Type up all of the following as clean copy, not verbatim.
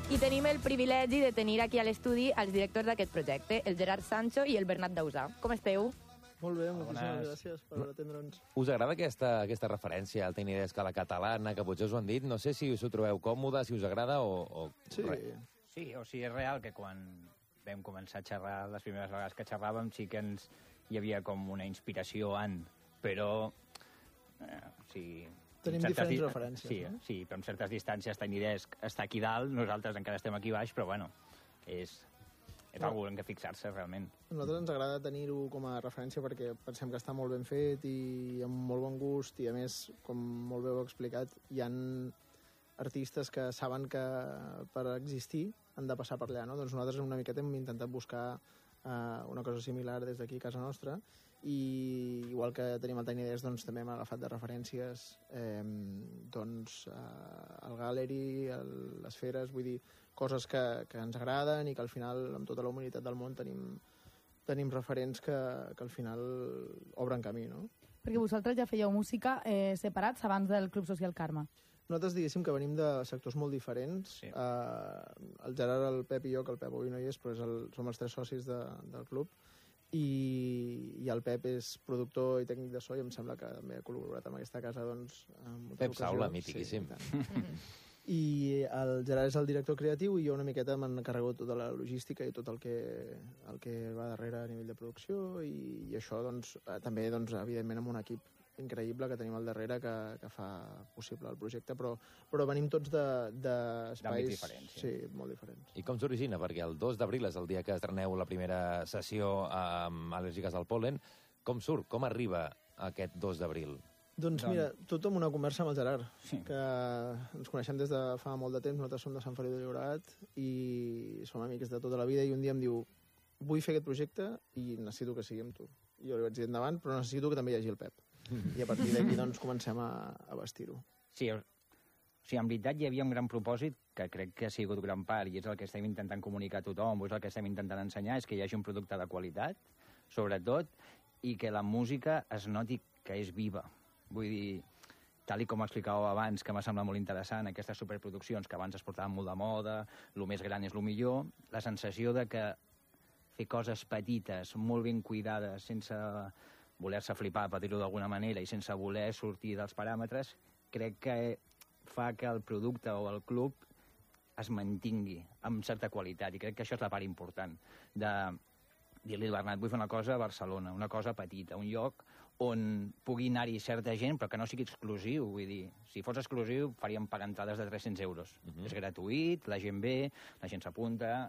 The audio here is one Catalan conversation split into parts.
I tenim el privilegi de tenir aquí a l'estudi els directors d'aquest projecte, el Gerard Sancho i el Bernat Dausà. Com esteu? Molt bé, moltíssimes gràcies per atendre'ns. Us agrada aquesta referència al Tiny Desk a la catalana, que potser us ho han dit? No sé si us ho trobeu còmode, si us agrada o Sí. res. Sí, o sigui, és real que quan vam començar a xerrar, les primeres vegades que xerràvem, sí que hi havia com una inspiració però... sí, Tenim diferents referències, sí, no? Sí, però amb certes distàncies Tiny Desk està aquí dalt, nosaltres encara estem aquí baix, però bueno, és algú en què fixar-se realment. A nosaltres ens agrada tenir-ho com a referència perquè pensem que està molt ben fet i amb molt bon gust i, a més, com molt bé heu explicat, hi han artistes que saben que per existir han de passar per allà, no? Doncs nosaltres una miqueta hem intentat buscar una cosa similar des d'aquí a casa nostra i igual que tenim el Tiny Desk, doncs també hem agafat de referències el Gallery, les Feres, vull dir, coses que ens agraden i que al final, amb tota la humanitat del món, tenim referents que al final obren camí, no? Perquè vosaltres ja fèieu música separats abans del Club Social Carme. Nosaltres diguéssim que venim de sectors molt diferents. Sí. El Gerard, el Pep i jo, que el Pep avui no hi és, però som els 3 socis del club, i el Pep és productor i tècnic de so i em sembla que també ha col·laborat amb aquesta casa, doncs, en moltes Pep ocasions. Saula, mitiquíssim. Sí, i el Gerard és el director creatiu i jo una miqueta m'encarrego tota la logística i tot el que va darrere a nivell de producció i això, doncs, també, doncs, evidentment, amb un equip increïble que tenim al darrere que fa possible el projecte, però venim tots d'espais... D'àmbits diferents. Sí, molt diferents. I com s'origina? Perquè el 2 d'abril és el dia que estreneu la primera sessió amb Al·lèrgiques al Pol·len. Com surt? Com arriba aquest 2 d'abril? Doncs mira, tot amb una conversa amb el Gerard, que ens coneixem des de fa molt de temps, nosaltres som de Sant Feliu de Llobregat i som amics de tota la vida, i un dia em diu: vull fer aquest projecte i necessito que sigui amb tu. I jo li vaig dir endavant, però necessito que també hi hagi el Pep. I a partir d'aquí doncs comencem a vestir-ho. Sí, o sigui, en veritat hi havia un gran propòsit que crec que ha sigut gran part i és el que estem intentant comunicar a tothom, és el que estem intentant ensenyar, és que hi hagi un producte de qualitat, sobretot, i que la música es noti que és viva. Vull dir, tal com explicàveu abans, que m'ha semblat molt interessant, aquestes superproduccions que abans es portaven molt de moda, el més gran és el millor, la sensació de que fer coses petites, molt ben cuidades, sense voler-se flipar, per dir-ho d'alguna manera, i sense voler sortir dels paràmetres, crec que fa que el producte o el club es mantingui amb certa qualitat, i crec que això és la part important de dir-li al Bernat: vull fer una cosa a Barcelona, una cosa petita, un lloc on pugui anar-hi certa gent, però que no sigui exclusiu. Vull dir, si fos exclusiu, faríem pagar entrades de 300 euros. És gratuït, la gent ve, la gent s'apunta,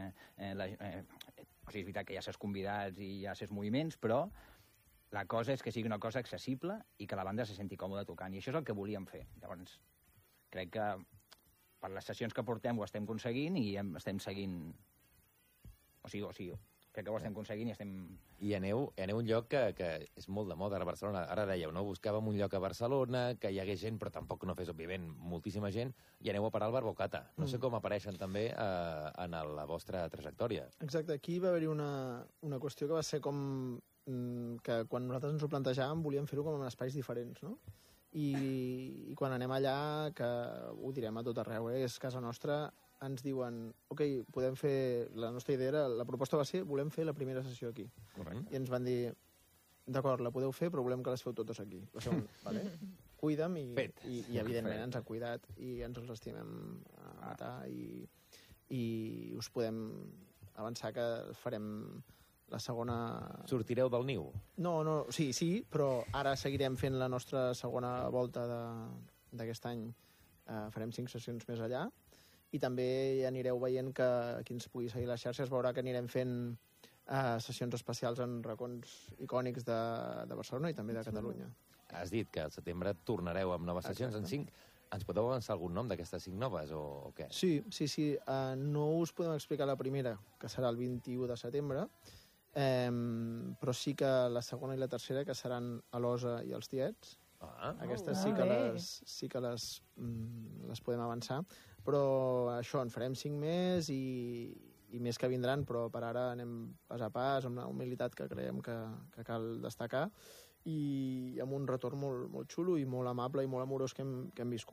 o sigui, és veritat que hi ha certs convidats i hi ha certs moviments, però la cosa és que sigui una cosa accessible i que la banda se senti còmoda tocant, i això és el que volíem fer. Llavors, crec que per les sessions que portem ho estem aconseguint i estem seguint... O sigui, crec que ho estem aconseguint i estem... I aneu a un lloc que és molt de moda a Barcelona. Ara dèieu, no? Buscàvem un lloc a Barcelona, que hi hagués gent, però tampoc no fes, òbviament, moltíssima gent, i aneu a parar al Barbocata. No sé com apareixen també en la vostra trajectòria. Exacte, aquí va haver-hi una qüestió que va ser com que quan nosaltres ens ho plantejàvem volíem fer-ho com en espais diferents, no? I quan anem allà, que ho direm a tot arreu, és casa nostra, ens diuen, ok, podem fer... La nostra idea era, la proposta va ser, volem fer la primera sessió aquí. Correcte. I ens van dir, d'acord, la podeu fer, però volem que les feu totes aquí. La segona, vale? Cuida'm, i evidentment ens ha cuidat i ens els estimem a matar i us podem avançar que farem la segona... Sortireu del niu? No, sí, però ara seguirem fent la nostra segona volta d'aquest any. Farem 5 sessions més allà i també anireu veient que qui ens pugui seguir les xarxes veurà que anirem fent sessions especials en racons icònics de Barcelona i també de Catalunya. Has dit que al setembre tornareu amb noves sessions en 5. Ens podeu avançar algun nom d'aquestes 5 noves o què? Sí. No us podem explicar la primera, que serà el 21 de setembre, però sí que la segona i la tercera, que seran a l'Osa i els Tiets. Aquestes sí que les podem avançar, però això, en farem 5 més i més que vindran, però per ara anem pas a pas, amb una humilitat que creiem que cal destacar, i amb un retorn molt, molt xulo i molt amable i molt amorós que hem viscut.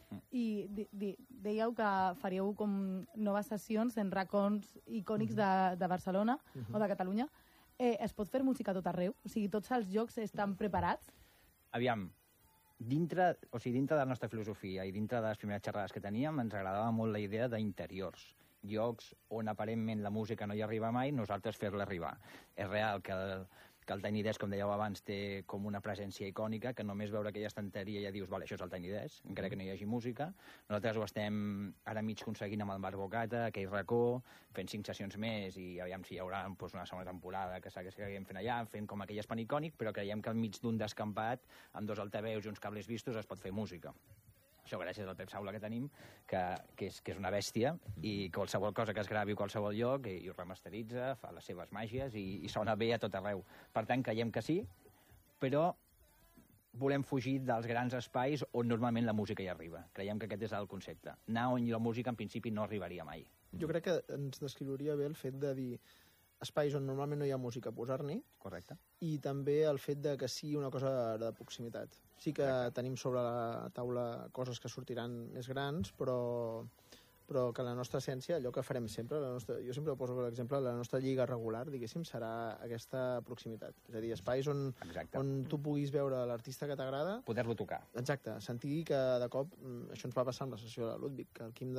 I dèieu que faríeu com noves sessions en racons icònics de Barcelona o de Catalunya. Es pot fer música a tot arreu? O sigui, tots els llocs estan preparats? Aviam, dintre de la nostra filosofia i dintre de les primeres xerrades que teníem, ens agradava molt la idea d'interiors, llocs on aparentment la música no hi arriba mai, nosaltres fer-la arribar. És real que el Tiny Desk, com dèieu abans, té com una presència icònica, que només veure aquella estanteria ja dius, vale, això és el Tiny Desk, encara que no hi hagi música. Nosaltres ho estem ara mig aconseguint amb el Bar Bocata, aquell racó, fent 5 sessions més, i aviam si hi haurà doncs, una segona temporada que seguim fent allà, fent com aquell espai icònic, però creiem que al mig d'un descampat, amb 2 altaveus i uns cables vistos, es pot fer música. Això gràcies al Pep Saula que tenim, que és una bèstia, i qualsevol cosa que es gravi a qualsevol lloc i ho remasteritza, fa les seves màgies i sona bé a tot arreu. Per tant, creiem que sí, però volem fugir dels grans espais on normalment la música hi arriba. Creiem que aquest és el concepte. Anar on la música en principi no arribaria mai. Jo crec que ens descriuria bé el fet de dir espais on normalment no hi ha música, posar-n'hi. Correcte. I també el fet de que sigui una cosa de proximitat. Sí que tenim sobre la taula coses que sortiran més grans, però que la nostra essència, allò que farem sempre, jo sempre poso l'exemple, la nostra lliga regular, diguéssim, serà aquesta proximitat. És a dir, espais on tu puguis veure l'artista que t'agrada. Poder-lo tocar. Exacte, sentir que de cop, això ens va passar amb la sessió de Ludwig, que el Quim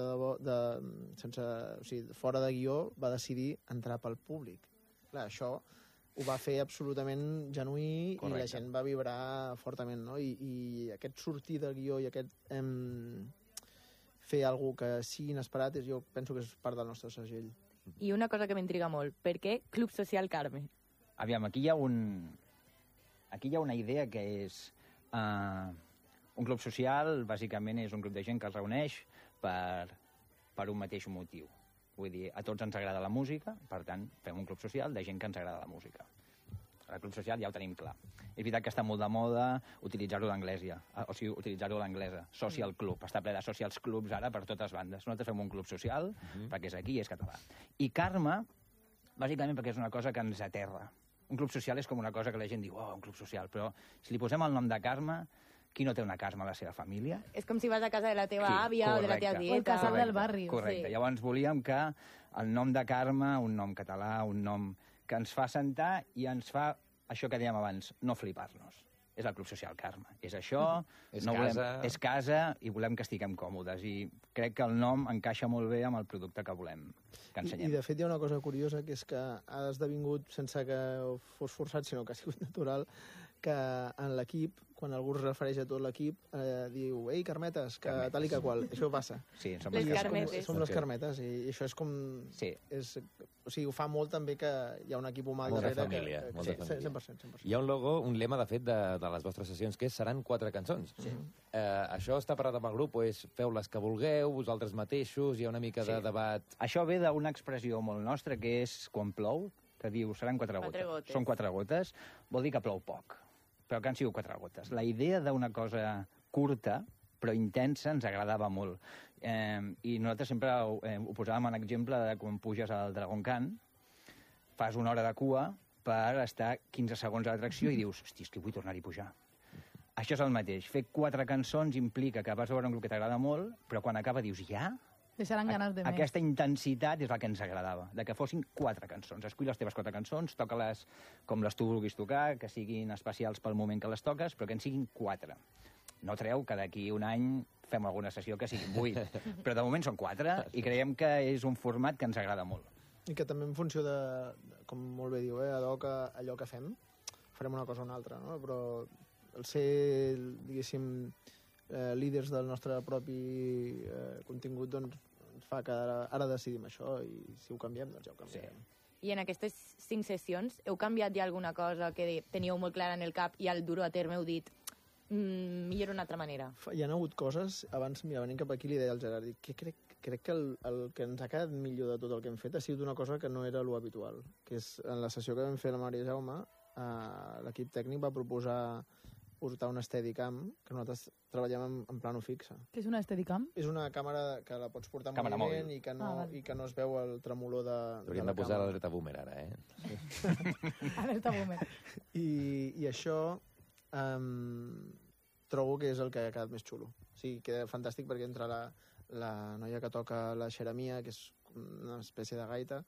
fora de guió va decidir entrar pel públic. Clar, això ho va fer absolutament genuí. Correcte. I la gent va vibrar fortament, no? I aquest sortir del guió i aquest fer alguna que sigui inesperat, jo penso que és part del nostre segell. I una cosa que m'intriga molt, per què Club Social Carme? Aviam, aquí hi ha una idea que és un club social, bàsicament és un grup de gent que es reuneix per un mateix motiu. Vull dir, a tots ens agrada la música, per tant, fem un club social de gent que ens agrada la música. El club social ja ho tenim clar. És veritat que està molt de moda utilitzar-ho d'anglesa, social club. Està ple de socials clubs ara per totes bandes. Nosaltres fem un club social perquè és aquí i és català. I Carme, bàsicament perquè és una cosa que ens aterra. Un club social és com una cosa que la gent diu, oh, un club social, però si li posem el nom de Carme, qui no té una Carme a la seva família? És com si vas a casa de la teva àvia o de la teva tieta. O el casal del barri. Correcte. Sí. Llavors volíem que el nom de Carme, un nom català, un nom que ens fa sentar i ens fa això que dèiem abans, no flipar-nos. És el Club Social Carme. És això, és casa i volem que estiguem còmodes. I crec que el nom encaixa molt bé amb el producte que volem que ensenyem. I de fet hi ha una cosa curiosa, que és que ha esdevingut, sense que fos forçat, sinó que ha sigut natural, que en l'equip, quan algú es refereix a tot l'equip, diu, ei, Carmetes, que tal i que qual. Això passa. Sí, som les Carmetes. Som les Carmetes, i això és com... Sí. O sigui, ho fa molt també que hi ha un equip humà molta darrere. Família, molta família. 100%. Hi ha un logo, un lema, de fet, de les vostres sessions, que seran 4 cançons. Sí. Això està parat amb el grup, o és feu les que vulgueu, vosaltres mateixos, hi ha una mica de debat... Això ve d'una expressió molt nostra, que és quan plou, que diu, seran 4 gotes. Són 4 gotes, vol dir que plou poc, però que han sigut 4 gotes. La idea d'una cosa curta, però intensa, ens agradava molt. I nosaltres sempre ho posàvem en exemple de quan puges al Dragon Khan, fas una hora de cua per estar 15 segons a l'atracció i dius, hosti, és que vull tornar-hi a pujar. Això és el mateix. Fer 4 cançons implica que vas veure un grup que t'agrada molt, però quan acaba dius, ja? Deixaran ganes de més. Aquesta intensitat és la que ens agradava, de que fossin 4 cançons. Escull les teves 4 cançons, toca-les com les tu vulguis tocar, que siguin especials pel moment que les toques, però que en siguin 4. No treu que d'aquí un any fem alguna sessió que siguin 8, però de moment són 4 i creiem que és un format que ens agrada molt. I que també en funció de, com molt bé diu, allò que fem, farem una cosa o una altra, no? Però el ser, diguéssim, líders del nostre propi contingut, doncs, ens fa que ara decidim això i si ho canviem, doncs ja ho canviem. Sí. I en aquestes 5 sessions heu canviat ja alguna cosa que teníeu molt clara en el cap i al dur-ho a terme heu dit millor una altra manera? Hi ha hagut coses, abans, mira, venint cap aquí li deia al Gerard, que crec que el que ens ha quedat millor de tot el que hem fet ha sigut una cosa que no era lo habitual, que és en la sessió que vam fer a la Maria Jaume, l'equip tècnic va proposar portar una Steadicam, que nosaltres treballem en plano fixe. Què és una Steadicam? És una càmera que la pots portar en moviment i que no es veu el tremolor de la càmera. Hauríem de posar l'alerta boomer ara, Sí. Alerta boomer. I això trobo que és el que ha quedat més xulo. sigui, queda fantàstic perquè entra la noia que toca la xeremia, que és una espècie de gaita,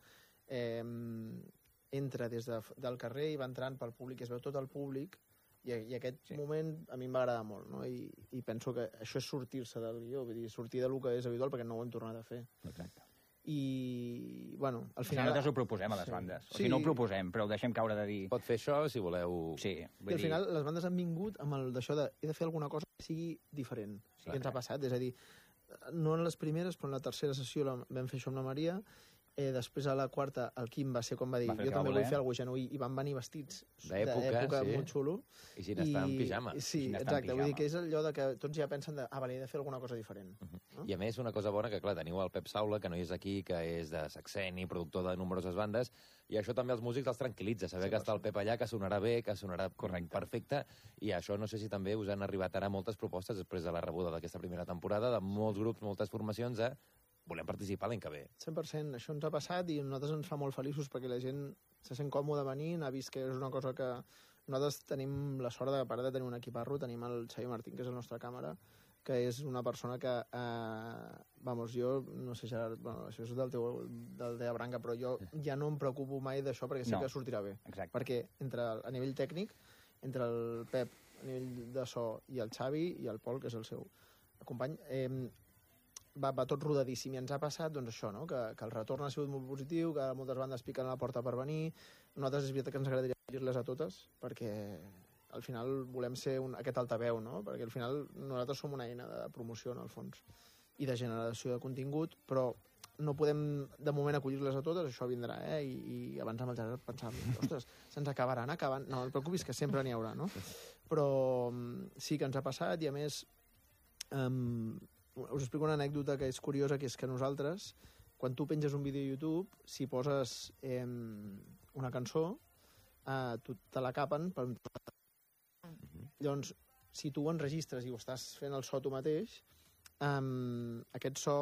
entra des del carrer i va entrant pel públic, es veu tot el públic, i aquest moment a mi em va agradar molt, no? I penso que això és sortir-se del guió, vull dir, sortir del que és habitual, perquè no ho hem tornat a fer. Exacte. I, bueno, al final... Nosaltres ho proposem a les bandes. O sigui, no ho proposem, però ho deixem caure de dir... Pot fer això, si voleu... Sí, I al final les bandes han vingut amb d'això de he de fer alguna cosa que sigui diferent. I ens ha passat, és a dir, no en les primeres, però en la tercera sessió vam fer això amb la Maria, després a la quarta el Quim va ser quan va dir jo també vull fer alguna cosa genuí, i van venir vestits d'època molt xulo. I sin estar en pijama. Sí, exacte, vull dir que és allò de que tots ja pensen vale, he de fer alguna cosa diferent. I a més, una cosa bona, que clar, teniu el Pep Saula, que no és aquí, que és de Saxeni, productor de nombroses bandes, i això també els músics els tranquil·litza, saber que està el Pep allà, que sonarà bé, que sonarà perfecte, i això no sé si també us han arribat ara moltes propostes després de la rebuda d'aquesta primera temporada, de molts grups, moltes formacions, volem participar l'any que ve. 100%, això ens ha passat i a nosaltres ens fa molt feliços perquè la gent se sent còmode venint, ha vist que és una cosa que nosaltres tenim la sort de, a part de tenir un equiparro, tenim el Xavi Martín, que és el nostre càmera, que és una persona que, jo, no sé, Gerard, això és del de Branca, però jo ja no em preocupo mai d'això perquè sé que sortirà bé. Exacte. Perquè a nivell tècnic, entre el Pep, a nivell de so, i el Xavi, i el Pol, que és el seu company, va tot rodadíssim, i ens ha passat doncs això, no? Que el retorn ha sigut molt positiu, que moltes bandes piquen a la porta per venir. Nosaltres és veritat que ens agradaria dir-les a totes, perquè al final volem ser aquest altaveu, no? Perquè al final nosaltres som una eina de promoció, en el fons, i de generació de contingut, però no podem de moment acollir-les a totes, això vindrà, i abans amb el Gerard pensàvem, ostres, se'ns acabaran acabant. No, no et preocupis, que sempre n'hi haurà, no? Però sí que ens ha passat, i a més us explico una anècdota que és curiosa, que és que nosaltres, quan tu penges un vídeo a YouTube, si poses una cançó, te la capen. Llavors, si tu enregistres i ho estàs fent el so tu mateix, aquest so,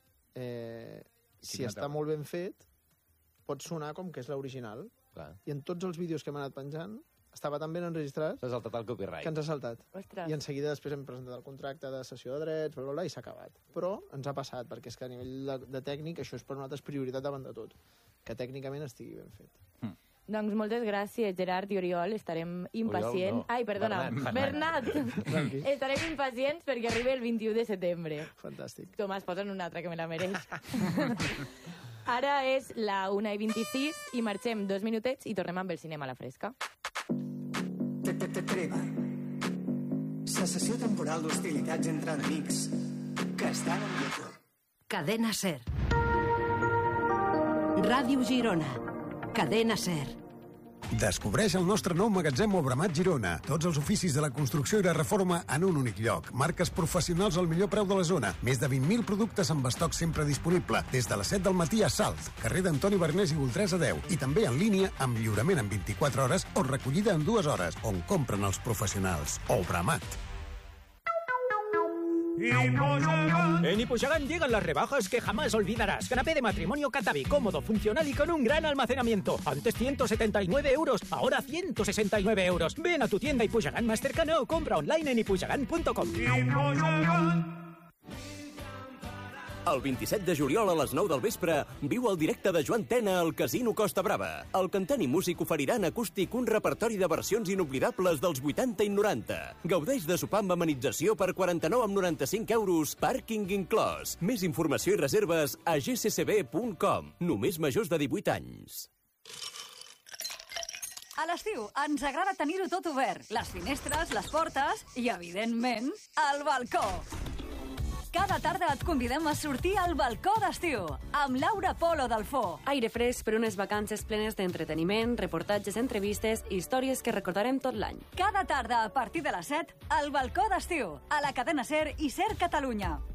si està molt ben fet, pot sonar com que és l'original. I en tots els vídeos que hem anat penjant, estava tan ben enregistrat S'ha saltat el copyright. que ens ha saltat. Ostres. I en seguida després hem presentat el contracte de cessió de drets, bla, bla, bla, i s'ha acabat. Però ens ha passat, perquè és que a nivell de tècnic això és per nosaltres prioritat davant de tot, que tècnicament estigui ben fet. Doncs moltes gràcies, Gerard i Oriol. Estarem impacients... Oriol, no. Ai, perdona, Bernat. Estarem impacients perquè arriba el 21 de setembre. Fantàstic. Tomàs, posa'n una altra, que me la mereix. Ara és la 1:26 i marxem 2 minutets i tornem amb el cinema a la fresca. Treva. Cessació temporal d'hostilitats entre enemics que estan en lloc. Cadena SER. Ràdio Girona. Cadena SER. Descobreix el nostre nou magatzem Obramat Girona. Tots els oficis de la construcció i la reforma en un únic lloc. Marques professionals al millor preu de la zona. Més de 20.000 productes amb estoc sempre disponible. Des de les 7 del matí a Salt, carrer d'Antoni Bernés i Goltresa 10. I també en línia amb lliurament en 24 hores o recollida en 2 hores, on compren els professionals. Obramat. En Ipuxagán llegan las rebajas que jamás olvidarás. Canapé de matrimonio Catavi, cómodo, funcional y con un gran almacenamiento. Antes 179 euros, ahora 169 euros. Ven a tu tienda Ipuxagán más cercana o compra online en ipuxagán.com. El 27 de juliol a les 9 del vespre viu el directe de Joan Tena al Casino Costa Brava. El cantant i músic oferirà en acústic un repertori de versions inoblidables dels 80 i 90. Gaudeix de sopar amb amenització per 49,95 euros, pàrquing inclòs. Més informació i reserves a gccb.com. Només majors de 18 anys. A l'estiu ens agrada tenir-ho tot obert. Les finestres, les portes i, evidentment, el balcó. Cada tarda et convidem a sortir al balcó d'estiu amb Laura Polo del Fo. Aire fresc per unes vacances plenes d'entreteniment, reportatges, entrevistes i històries que recordarem tot l'any. Cada tarda a partir de les 7, al balcó d'estiu, a la cadena SER i SER Catalunya.